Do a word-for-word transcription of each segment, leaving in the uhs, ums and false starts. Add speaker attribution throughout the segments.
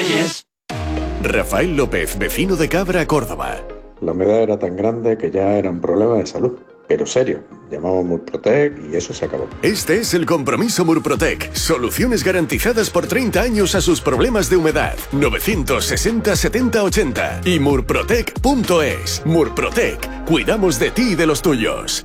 Speaker 1: ríes.
Speaker 2: Rafael López, vecino de Cabra, Córdoba.
Speaker 3: La humedad era tan grande que ya era un problema de salud. Pero serio, llamamos Murprotec y eso se acabó.
Speaker 2: Este es el compromiso Murprotec. Soluciones garantizadas por treinta años a sus problemas de humedad. novecientos sesenta setenta ochenta y murprotec punto es. Murprotec. Cuidamos de ti y de los tuyos.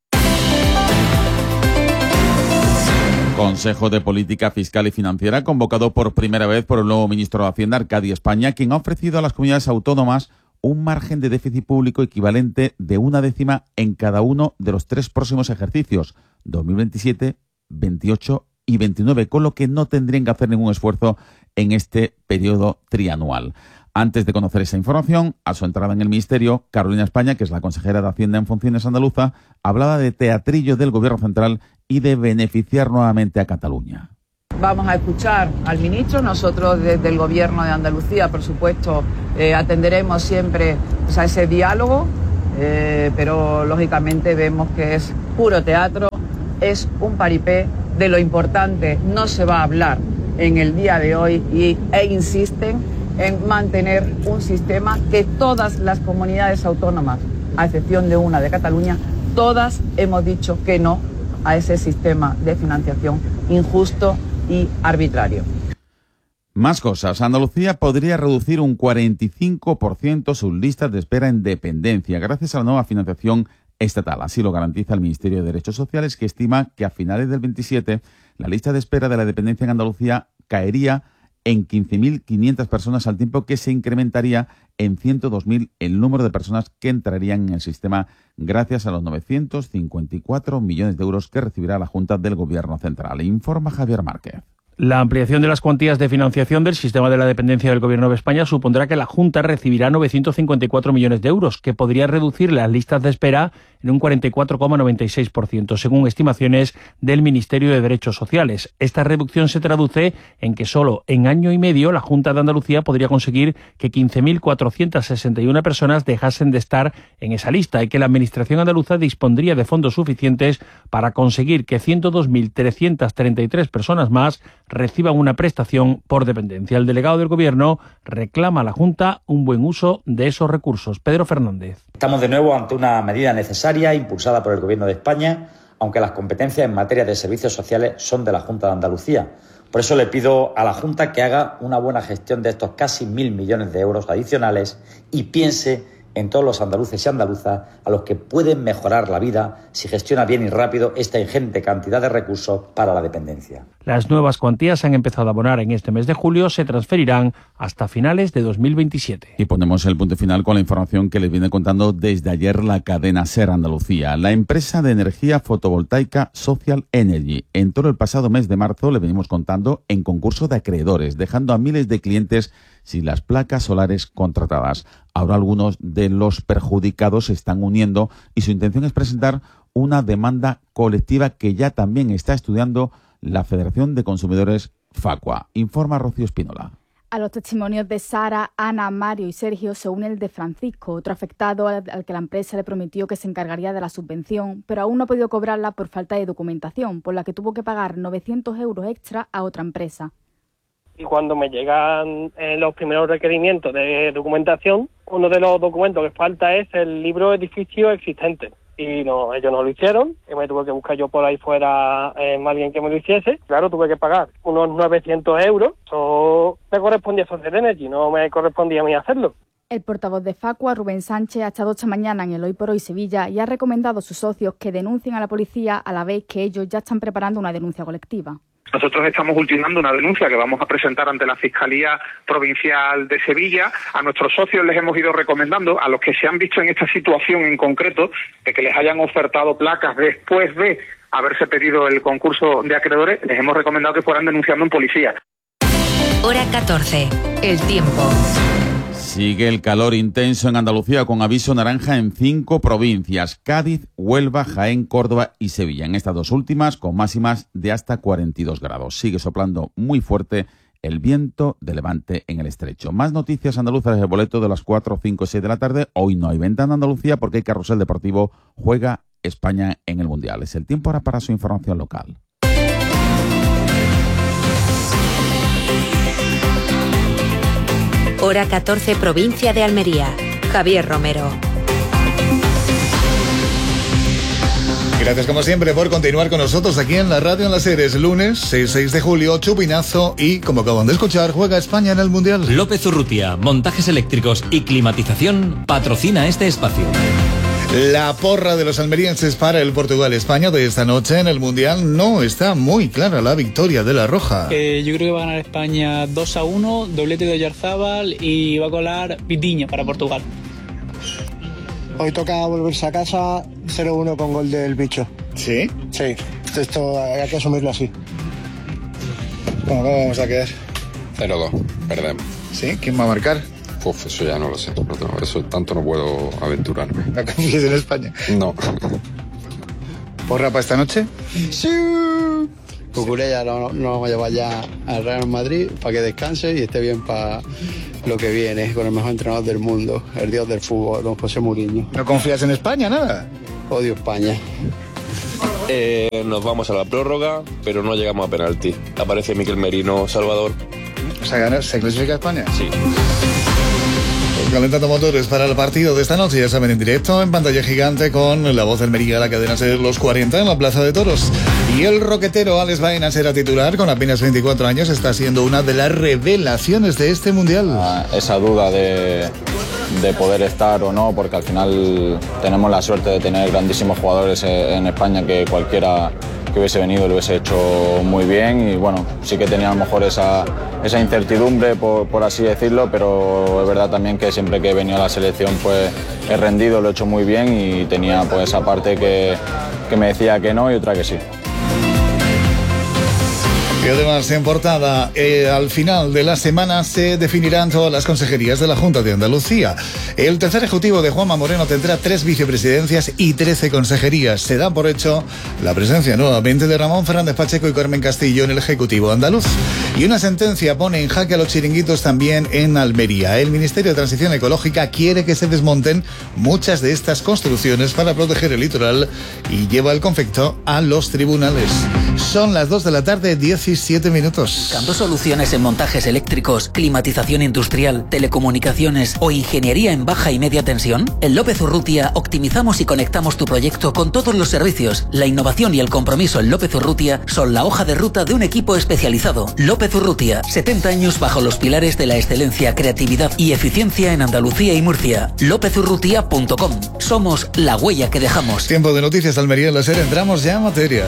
Speaker 4: Consejo de Política Fiscal y Financiera convocado por primera vez por el nuevo ministro de Hacienda, Arcadi España, quien ha ofrecido a las comunidades autónomas un margen de déficit público equivalente de una décima en cada uno de los tres próximos ejercicios, dos mil veintisiete, veintiocho y veintinueve, con lo que no tendrían que hacer ningún esfuerzo en este periodo trianual. Antes de conocer esa información, a su entrada en el Ministerio, Carolina España, que es la consejera de Hacienda en funciones andaluza, hablaba de teatrillo del Gobierno central y de beneficiar nuevamente a Cataluña.
Speaker 5: Vamos a escuchar al ministro. Nosotros desde el Gobierno de Andalucía, por supuesto, eh, atenderemos siempre pues, a ese diálogo, eh, pero lógicamente vemos que es puro teatro, es un paripé. De lo importante no se va a hablar en el día de hoy y, e insisten en mantener un sistema que todas las comunidades autónomas, a excepción de una de Cataluña, todas hemos dicho que no a ese sistema de financiación injusto y arbitrario.
Speaker 4: Más cosas. Andalucía podría reducir un cuarenta y cinco por ciento sus listas de espera en dependencia gracias a la nueva financiación estatal. Así lo garantiza el Ministerio de Derechos Sociales, que estima que a finales del veintisiete la lista de espera de la dependencia en Andalucía caería en quince mil quinientas personas, al tiempo que se incrementaría en ciento dos mil el número de personas que entrarían en el sistema gracias a los novecientos cincuenta y cuatro millones de euros que recibirá la Junta del Gobierno Central. Informa Javier Márquez.
Speaker 6: La ampliación de las cuantías de financiación del sistema de la dependencia del Gobierno de España supondrá que la Junta recibirá novecientos cincuenta y cuatro millones de euros, que podría reducir las listas de espera en un cuarenta y cuatro coma noventa y seis por ciento, según estimaciones del Ministerio de Derechos Sociales. Esta reducción se traduce en que solo en año y medio la Junta de Andalucía podría conseguir que quince mil cuatrocientas sesenta y una personas dejasen de estar en esa lista y que la Administración andaluza dispondría de fondos suficientes para conseguir que ciento dos mil trescientas treinta y tres personas más reciban una prestación por dependencia. El delegado del Gobierno reclama a la Junta un buen uso de esos recursos. Pedro Fernández.
Speaker 7: Estamos de nuevo ante una medida necesaria impulsada por el Gobierno de España, aunque las competencias en materia de servicios sociales son de la Junta de Andalucía. Por eso le pido a la Junta que haga una buena gestión de estos casi mil millones de euros adicionales y piense en todos los andaluces y andaluzas a los que pueden mejorar la vida si gestiona bien y rápido esta ingente cantidad de recursos para la dependencia.
Speaker 6: Las nuevas cuantías se han empezado a abonar en este mes de julio, se transferirán hasta finales de dos mil veintisiete.
Speaker 4: Y ponemos el punto final con la información que les viene contando desde ayer la cadena SER Andalucía. La empresa de energía fotovoltaica Social Energy entró el pasado mes de marzo, le venimos contando, en concurso de acreedores, dejando a miles de clientes sin las placas solares contratadas. Ahora algunos de los perjudicados se están uniendo y su intención es presentar una demanda colectiva que ya también está estudiando la Federación de Consumidores Facua. Informa Rocío Espínola.
Speaker 8: A los testimonios de Sara, Ana, Mario y Sergio se une el de Francisco, otro afectado al, al que la empresa le prometió que se encargaría de la subvención, pero aún no ha podido cobrarla por falta de documentación, por la que tuvo que pagar novecientos euros extra a otra empresa.
Speaker 9: Y cuando me llegan eh, los primeros requerimientos de documentación, uno de los documentos que falta es el libro de edificio existente. Y no, ellos no lo hicieron, y me tuve que buscar yo por ahí fuera eh, más bien que me lo hiciese. Claro, tuve que pagar unos novecientos euros. Eso me correspondía a Social Energy, no me correspondía a mí hacerlo.
Speaker 8: El portavoz de Facua, Rubén Sánchez, ha estado esta mañana en el Hoy por Hoy Sevilla y ha recomendado a sus socios que denuncien a la policía a la vez que ellos ya están preparando una denuncia colectiva.
Speaker 10: Nosotros estamos ultimando una denuncia que vamos a presentar ante la Fiscalía Provincial de Sevilla. A nuestros socios les hemos ido recomendando, a los que se han visto en esta situación en concreto, de que les hayan ofertado placas después de haberse pedido el concurso de acreedores, les hemos recomendado que fueran denunciando en policía.
Speaker 11: Hora catorce. El tiempo.
Speaker 4: Sigue el calor intenso en Andalucía con aviso naranja en cinco provincias: Cádiz, Huelva, Jaén, Córdoba y Sevilla. En estas dos últimas con máximas de hasta cuarenta y dos grados. Sigue soplando muy fuerte el viento de levante en el estrecho. Más noticias andaluzas desde el boleto de las cuatro, cinco y seis de la tarde. Hoy no hay venta en Andalucía porque hay carrusel deportivo. Juega España en el Mundial. Es el tiempo ahora para su información local.
Speaker 11: Hora catorce, provincia de Almería. Javier Romero.
Speaker 1: Gracias como siempre por continuar con nosotros aquí en la radio en las series. Lunes seis de julio, chupinazo y, como acaban de escuchar, juega España en el Mundial.
Speaker 12: López Urrutia, montajes eléctricos y climatización, patrocina este espacio.
Speaker 1: La porra de los almerienses para el Portugal-España de esta noche en el Mundial no está muy clara la victoria de la Roja.
Speaker 13: Eh, yo creo que va a ganar España dos a uno, doblete de Oyarzábal y va a colar Vitinha para Portugal.
Speaker 14: Hoy toca volverse a casa cero uno con gol del bicho.
Speaker 1: ¿Sí?
Speaker 14: Sí, esto hay que asumirlo así.
Speaker 1: Bueno, ¿cómo vamos a quedar?
Speaker 15: cero dos, perdemos.
Speaker 1: ¿Sí? ¿Quién va a marcar?
Speaker 15: Uf, eso ya no lo sé. Eso tanto no puedo aventurarme.
Speaker 1: ¿No confíes en España?
Speaker 15: No.
Speaker 1: ¿Porra para esta noche?
Speaker 14: Sí. Cucurella no, no vamos a llevar ya al Real Madrid para que descanse y esté bien para lo que viene, con el mejor entrenador del mundo, el dios del fútbol, don José Mourinho.
Speaker 1: ¿No confías en España, nada?
Speaker 14: Odio España.
Speaker 16: Eh, nos vamos a la prórroga, pero no llegamos a penalti. Aparece Miquel Merino, Salvador.
Speaker 1: O sea, ¿se clasifica España?
Speaker 16: Sí.
Speaker 1: Calentando motores para el partido de esta noche, ya saben, en directo, en pantalla gigante, con la voz del Almería, la cadena SER Los cuarenta en la Plaza de Toros. Y el roquetero Alex Baena será titular, con apenas veinticuatro años, está siendo una de las revelaciones de este Mundial.
Speaker 17: Ah, esa duda de, de poder estar o no, porque al final tenemos la suerte de tener grandísimos jugadores en España que cualquiera que hubiese venido lo hubiese hecho muy bien y bueno, sí que tenía a lo mejor esa, esa incertidumbre por, por así decirlo, pero es verdad también que siempre que he venido a la selección pues he rendido, lo he hecho muy bien y tenía pues esa parte que, que me decía que no y otra que sí.
Speaker 1: Y además, en portada, eh, al final de la semana se definirán todas las consejerías de la Junta de Andalucía. El tercer ejecutivo de Juanma Moreno tendrá tres vicepresidencias y trece consejerías. Se da por hecho la presencia nuevamente de Ramón Fernández Pacheco y Carmen Castillo en el Ejecutivo andaluz. Y una sentencia pone en jaque a los chiringuitos también en Almería. El Ministerio de Transición Ecológica quiere que se desmonten muchas de estas construcciones para proteger el litoral y lleva el conflicto a los tribunales. Son las dos de la tarde, diecisiete minutos.
Speaker 18: Buscando soluciones en montajes eléctricos, climatización industrial, telecomunicaciones o ingeniería en baja y media tensión. En López Urrutia optimizamos y conectamos tu proyecto con todos los servicios. La innovación y el compromiso en López Urrutia son la hoja de ruta de un equipo especializado. López Urrutia, setenta años bajo los pilares de la excelencia, creatividad y eficiencia en Andalucía y Murcia. lópez urrutia punto com. Somos la huella que dejamos.
Speaker 1: Tiempo de noticias Almería en la SER. Entramos ya en materia.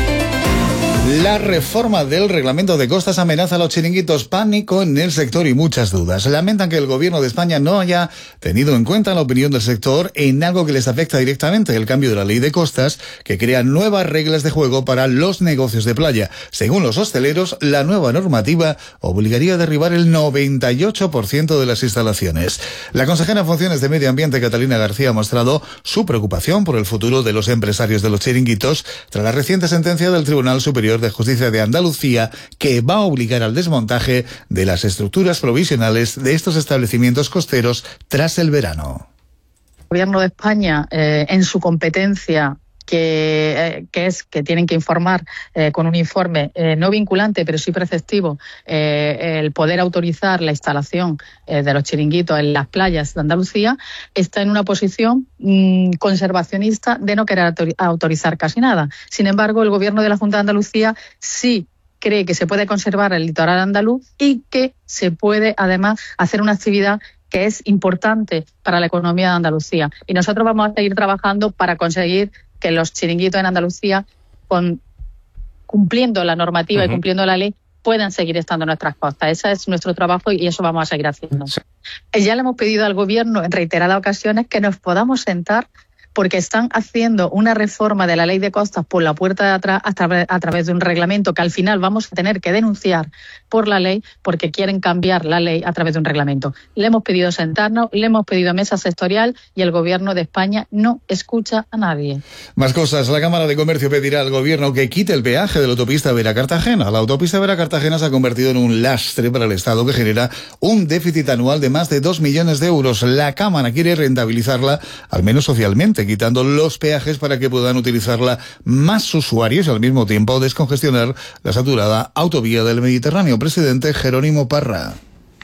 Speaker 1: La reforma del reglamento de costas amenaza a los chiringuitos, pánico en el sector y muchas dudas. Lamentan que el gobierno de España no haya tenido en cuenta la opinión del sector en algo que les afecta directamente, el cambio de la ley de costas, que crea nuevas reglas de juego para los negocios de playa. Según los hosteleros, la nueva normativa obligaría a derribar el noventa y ocho por ciento de las instalaciones. La consejera en funciones de Medio Ambiente, Catalina García, ha mostrado su preocupación por el futuro de los empresarios de los chiringuitos tras la reciente sentencia del Tribunal Superior de Justicia de Andalucía, que va a obligar al desmontaje de las estructuras provisionales de estos establecimientos costeros tras el verano.
Speaker 19: El Gobierno de España, eh, en su competencia, que, eh, que es que tienen que informar eh, con un informe eh, no vinculante, pero sí preceptivo, eh, el poder autorizar la instalación eh, de los chiringuitos en las playas de Andalucía, está en una posición mmm, conservacionista de no querer autor- autorizar casi nada. Sin embargo, el Gobierno de la Junta de Andalucía sí cree que se puede conservar el litoral andaluz y que se puede, además, hacer una actividad que es importante para la economía de Andalucía. Y nosotros vamos a seguir trabajando para conseguir que los chiringuitos en Andalucía, con, cumpliendo la normativa uh-huh. y cumpliendo la ley, puedan seguir estando en nuestras costas. Ese es nuestro trabajo y eso vamos a seguir haciendo. Sí. Ya le hemos pedido al Gobierno en reiteradas ocasiones que nos podamos sentar, porque están haciendo una reforma de la ley de costas por la puerta de atrás a, tra- a través de un reglamento que al final vamos a tener que denunciar por la ley, porque quieren cambiar la ley a través de un reglamento. Le hemos pedido sentarnos, le hemos pedido mesa sectorial y el Gobierno de España no escucha a nadie.
Speaker 1: Más cosas. La Cámara de Comercio pedirá al Gobierno que quite el peaje de la autopista Vera-Cartagena. La autopista Vera-Cartagena se ha convertido en un lastre para el Estado que genera un déficit anual de más de dos millones de euros. La Cámara quiere rentabilizarla, al menos socialmente, quitando los peajes para que puedan utilizarla más usuarios y al mismo tiempo descongestionar la saturada autovía del Mediterráneo. Presidente Jerónimo Parra.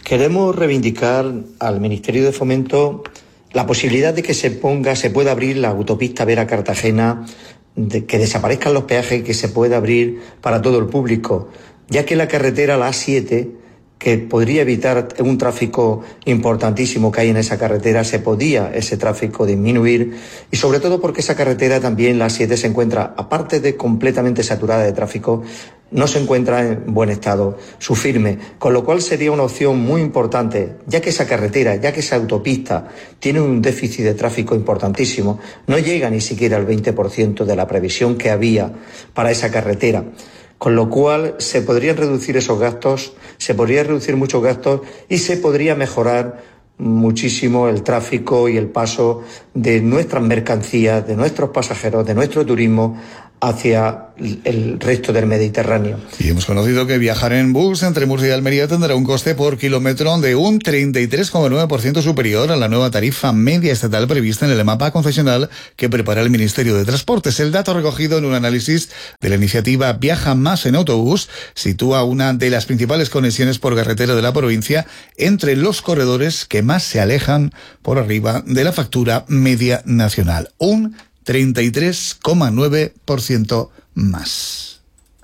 Speaker 20: Queremos reivindicar al Ministerio de Fomento la posibilidad de que se ponga, se pueda abrir la autopista Vera-Cartagena, de que desaparezcan los peajes y que se pueda abrir para todo el público, ya que la carretera, la A siete, que podría evitar un tráfico importantísimo que hay en esa carretera, se podía ese tráfico disminuir, y sobre todo porque esa carretera también, la A siete, se encuentra, aparte de completamente saturada de tráfico, no se encuentra en buen estado, su firme, con lo cual sería una opción muy importante, ya que esa carretera, ya que esa autopista tiene un déficit de tráfico importantísimo, no llega ni siquiera al veinte por ciento de la previsión que había para esa carretera. Con lo cual se podrían reducir esos gastos, se podrían reducir muchos gastos y se podría mejorar muchísimo el tráfico y el paso de nuestras mercancías, de nuestros pasajeros, de nuestro turismo hacia el resto del Mediterráneo.
Speaker 1: Y hemos conocido que viajar en bus entre Murcia y Almería tendrá un coste por kilómetro de un treinta y tres coma nueve por ciento superior a la nueva tarifa media estatal prevista en el mapa concesional que prepara el Ministerio de Transportes. El dato recogido en un análisis de la iniciativa Viaja Más en Autobús sitúa una de las principales conexiones por carretera de la provincia entre los corredores que más se alejan por arriba de la factura media nacional. Un treinta y tres coma nueve por ciento más.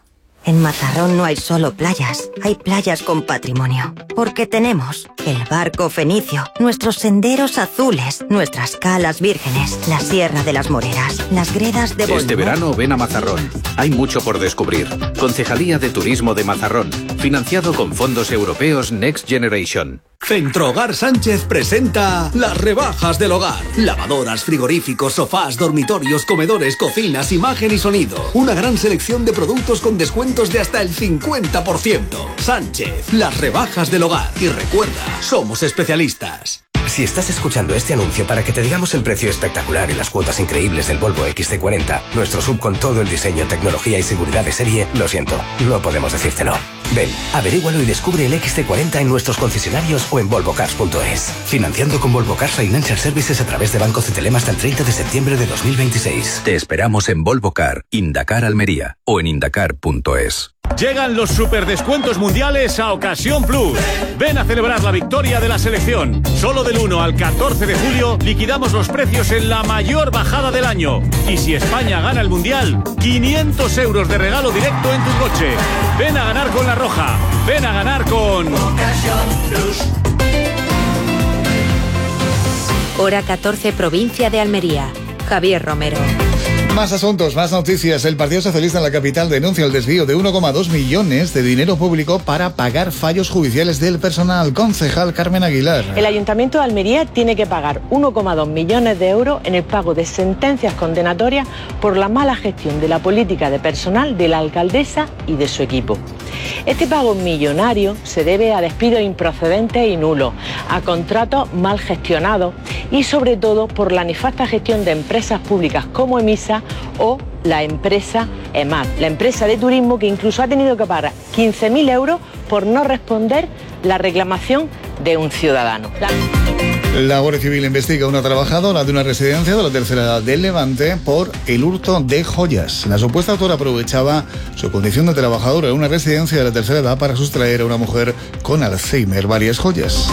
Speaker 21: En Mazarrón no hay solo playas, hay playas con patrimonio. Porque tenemos el barco fenicio, nuestros senderos azules, nuestras calas vírgenes, la Sierra de las Moreras, las gredas de Bolívar.
Speaker 22: Este verano ven a Mazarrón. Hay mucho por descubrir. Concejalía de Turismo de Mazarrón. Financiado con fondos europeos Next Generation.
Speaker 23: Centrohogar Sánchez presenta las rebajas del hogar. Lavadoras, frigoríficos, sofás, dormitorios, comedores, cocinas, imagen y sonido. Una gran selección de productos con descuentos de hasta el cincuenta por ciento. Sánchez, las rebajas del hogar. Y recuerda, somos especialistas.
Speaker 24: Si estás escuchando este anuncio para que te digamos el precio espectacular y las cuotas increíbles del Volvo X C cuarenta, nuestro sub con todo el diseño, tecnología y seguridad de serie, lo siento, no podemos decírtelo. Ven, averígualo y descubre el X C cuarenta en nuestros concesionarios o en volvo cars punto es. Financiando con Volvo Cars Financial Services a través de Banco Cetelem hasta el treinta de septiembre de dos mil veintiséis.
Speaker 22: Te esperamos en Volvo Car, Indacar Almería o en indacar punto es.
Speaker 25: Llegan los superdescuentos mundiales a Ocasión Plus. Ven a celebrar la victoria de la selección. Solo del uno al catorce de julio liquidamos los precios en la mayor bajada del año. Y si España gana el mundial, quinientos euros de regalo directo en tu coche. Ven a ganar con la Roja. Ven a ganar con Ocasión Plus.
Speaker 11: Hora catorce, provincia de Almería. Javier Romero.
Speaker 1: Más asuntos, más noticias. El Partido Socialista en la capital denuncia el desvío de uno coma dos millones de dinero público para pagar fallos judiciales del personal. Concejal Carmen Aguilar.
Speaker 26: El Ayuntamiento de Almería tiene que pagar uno coma dos millones de euros en el pago de sentencias condenatorias por la mala gestión de la política de personal de la alcaldesa y de su equipo. Este pago millonario se debe a despidos improcedentes y nulos, a contratos mal gestionados y sobre todo por la nefasta gestión de empresas públicas como Emisa o la empresa EMAD, la empresa de turismo que incluso ha tenido que pagar quince mil euros por no responder la reclamación de un ciudadano. La...
Speaker 1: La Guardia Civil investiga a una trabajadora de una residencia de la tercera edad del Levante por el hurto de joyas. La supuesta autora aprovechaba su condición de trabajadora en una residencia de la tercera edad para sustraer a una mujer con Alzheimer varias joyas.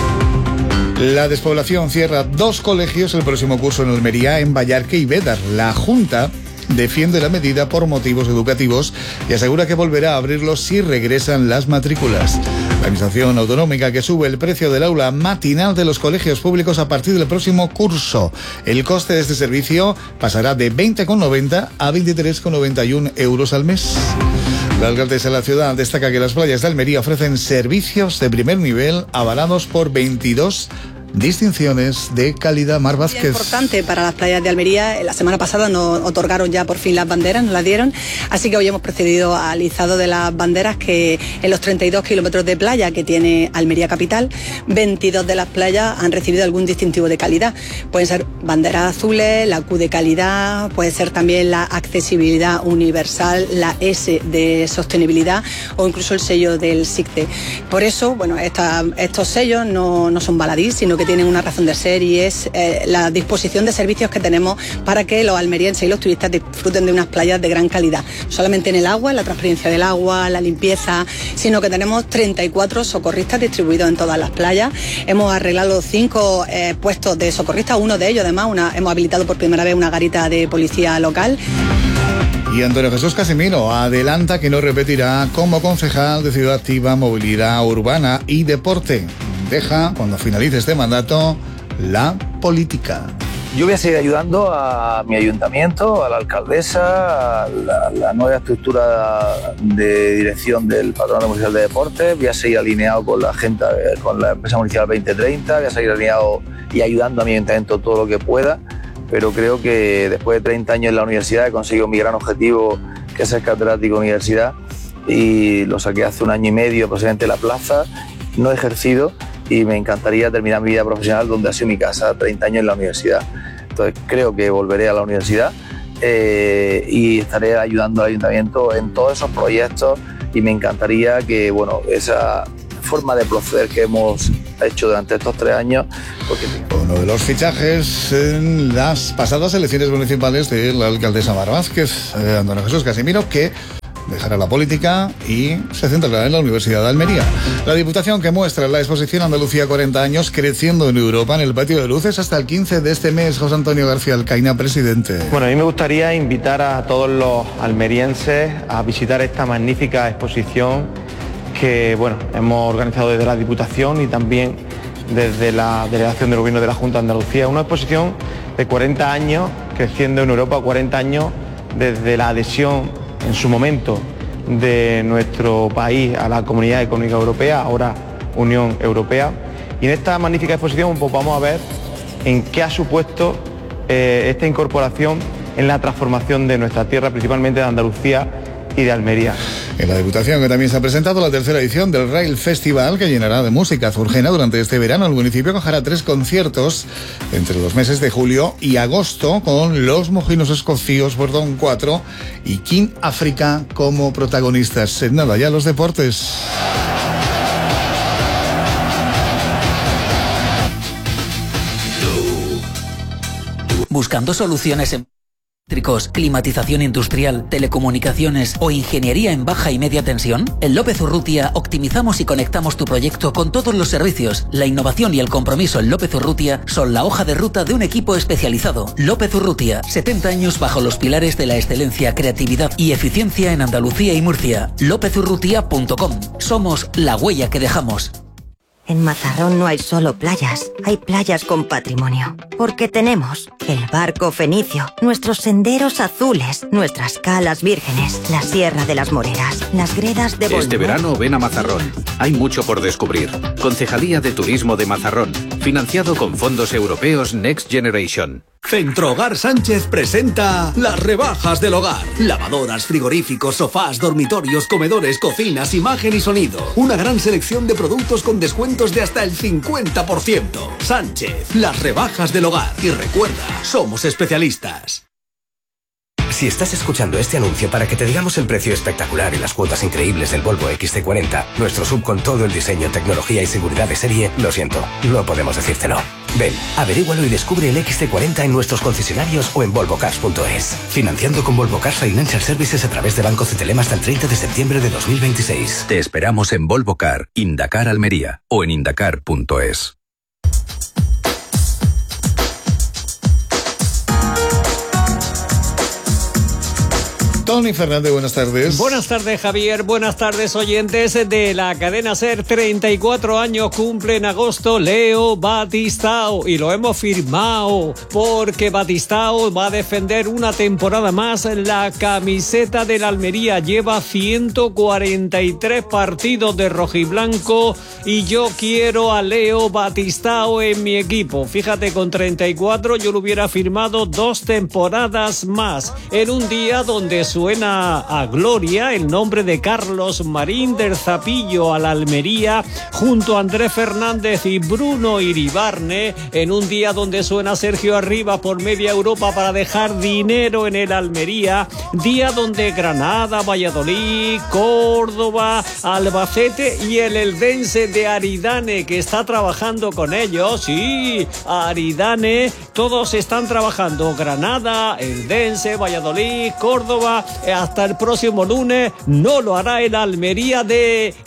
Speaker 1: La despoblación cierra dos colegios el próximo curso en Almería, en Vallarque y Bédar. La Junta defiende la medida por motivos educativos y asegura que volverá a abrirlos si regresan las matrículas. La Administración Autonómica que sube el precio del aula matinal de los colegios públicos a partir del próximo curso. El coste de este servicio pasará de veinte coma noventa a veintitrés coma noventa y uno euros al mes. La alcaldesa de la ciudad destaca que las playas de Almería ofrecen servicios de primer nivel avalados por veintidós distinciones de calidad. Mar Vázquez.
Speaker 27: Es importante para las playas de Almería. La semana pasada nos otorgaron ya por fin las banderas, nos las dieron, así que hoy hemos procedido al izado de las banderas que en los treinta y dos kilómetros de playa que tiene Almería capital, veintidós de las playas han recibido algún distintivo de calidad. Pueden ser banderas azules, la Q de calidad, puede ser también la accesibilidad universal, la S de sostenibilidad o incluso el sello del SICTE. Por eso, bueno, esta, estos sellos no, no son baladí, sino que tienen una razón de ser y es eh, la disposición de servicios que tenemos para que los almerienses y los turistas disfruten de unas playas de gran calidad. No solamente en el agua, en la transparencia del agua, la limpieza, sino que tenemos treinta y cuatro socorristas distribuidos en todas las playas. Hemos arreglado cinco eh, puestos de socorristas, uno de ellos además, una, hemos habilitado por primera vez una garita de policía local.
Speaker 1: Y Antonio Jesús Casimiro adelanta que no repetirá como concejal de Ciudad Activa, Movilidad Urbana y Deporte. Deja, cuando finalice este mandato, la política.
Speaker 2: Yo voy a seguir ayudando a mi ayuntamiento, a la alcaldesa, a la, la nueva estructura de dirección del Patronato Municipal de Deportes. Voy a seguir alineado con la gente, con la empresa municipal veinte treinta. Voy a seguir alineado y ayudando a mi ayuntamiento todo lo que pueda. Pero creo que después de treinta años en la universidad he conseguido mi gran objetivo, que es ser catedrático de universidad, y lo saqué hace un año y medio aproximadamente en la plaza. No he ejercido y me encantaría terminar mi vida profesional donde ha sido mi casa, treinta años en la universidad. Entonces creo que volveré a la universidad eh, y estaré ayudando al ayuntamiento en todos esos proyectos, y me encantaría que, bueno, esa forma de proceder que hemos hecho durante estos tres años. Porque...
Speaker 1: Uno de los fichajes en las pasadas elecciones municipales de la alcaldesa Mar Vázquez, eh, Antonio Jesús Casimiro, que dejará la política y se centrará en la Universidad de Almería. La Diputación, que muestra la exposición Andalucía cuarenta años creciendo en Europa en el Patio de Luces hasta el quince de este mes. José Antonio García Alcaina, presidente.
Speaker 3: Bueno, a mí me gustaría invitar a todos los almerienses a visitar esta magnífica exposición que, bueno, hemos organizado desde la Diputación y también desde la Delegación del Gobierno de la Junta de Andalucía. Una exposición de cuarenta años creciendo en Europa, cuarenta años desde la adhesión en su momento de nuestro país a la Comunidad Económica Europea, ahora Unión Europea. Y en esta magnífica exposición pues vamos a ver en qué ha supuesto eh, esta incorporación en la transformación de nuestra tierra, principalmente de Andalucía y de Almería.
Speaker 1: En la Diputación, que también se ha presentado la tercera edición del Rail Festival, que llenará de música zurjena durante este verano. El municipio acogerá tres conciertos entre los meses de julio y agosto, con Los Mojinos Escocíos, Bordón cuatro y King África como protagonistas. En nada, ya los deportes.
Speaker 18: Buscando soluciones en eléctricos, climatización industrial, telecomunicaciones o ingeniería en baja y media tensión? En López Urrutia optimizamos y conectamos tu proyecto con todos los servicios. La innovación y el compromiso en López Urrutia son la hoja de ruta de un equipo especializado. López Urrutia, setenta años bajo los pilares de la excelencia, creatividad y eficiencia en Andalucía y Murcia. lópez urrutia punto com. Somos la huella que dejamos.
Speaker 21: En Mazarrón no hay solo playas, hay playas con patrimonio. Porque tenemos el barco fenicio, nuestros senderos azules, nuestras calas vírgenes, la Sierra de las Moreras, las gredas de Bolívar.
Speaker 22: Este verano ven a Mazarrón. Hay mucho por descubrir. Concejalía de Turismo de Mazarrón. Financiado con fondos europeos Next Generation.
Speaker 23: Centro Hogar Sánchez presenta las rebajas del hogar. Lavadoras, frigoríficos, sofás, dormitorios, comedores, cocinas, imagen y sonido. Una gran selección de productos con descuentos de hasta el cincuenta por ciento. Sánchez, las rebajas del hogar. Y recuerda, somos especialistas.
Speaker 24: Si estás escuchando este anuncio para que te digamos el precio espectacular y las cuotas increíbles del Volvo equis ce cuarenta, nuestro sub con todo el diseño, tecnología y seguridad de serie, lo siento, no podemos decírtelo. Ven, averígualo y descubre el equis ce cuarenta en nuestros concesionarios o en volvo cars punto es. Financiando con Volvo Cars Financial Services a través de Banco Cetelem hasta el treinta de septiembre de dos mil veintiséis.
Speaker 22: Te esperamos en Volvo Car, Indacar Almería o en indacar punto es.
Speaker 1: Tony Fernández, buenas tardes.
Speaker 5: Buenas tardes, Javier. Buenas tardes, oyentes de la cadena SER. treinta y cuatro años cumple en agosto Leo Batistao y lo hemos firmado porque Batistao va a defender una temporada más la camiseta de la Almería. Lleva ciento cuarenta y tres partidos de rojiblanco y yo quiero a Leo Batistao en mi equipo. Fíjate, con treinta y cuatro yo lo hubiera firmado dos temporadas más en un día donde su suena a gloria el nombre de Carlos Marín del Zapillo al Almería junto a Andrés Fernández y Bruno Iribarne en un día donde suena Sergio Arribas por media Europa para dejar dinero en el Almería, día donde Granada, Valladolid, Córdoba, Albacete y el eldense de Aridane que está trabajando con ellos, sí, Aridane, todos están trabajando, Granada, eldense, Valladolid, Córdoba, hasta el próximo lunes no lo hará el Almería de